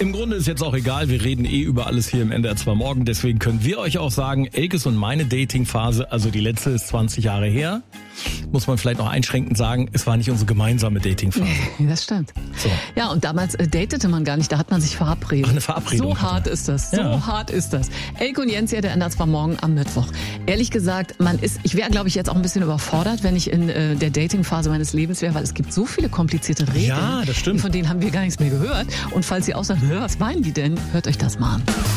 Im Grunde ist jetzt auch egal, wir reden über alles hier im NDR 2 Morgen, deswegen können wir euch auch sagen, Elkes und meine Datingphase, also die letzte ist 20 Jahre her, muss man vielleicht noch einschränkend sagen, es war nicht unsere gemeinsame Datingphase. Das stimmt. So. Ja, und damals datete man gar nicht, da hat man sich verabredet. Ach, eine Verabredung. So hart ist das, hart ist das. Elke und Jens hier, der NDR 2 Morgen am Mittwoch. Ehrlich gesagt, ich wäre, glaube ich, jetzt auch ein bisschen überfordert, wenn ich in der Datingphase meines Lebens wäre, weil es gibt so viele komplizierte Regeln. Ja, das stimmt. Von denen haben wir gar nichts mehr gehört. Und falls ihr auch sagt, was meinen die denn, hört euch das mal an.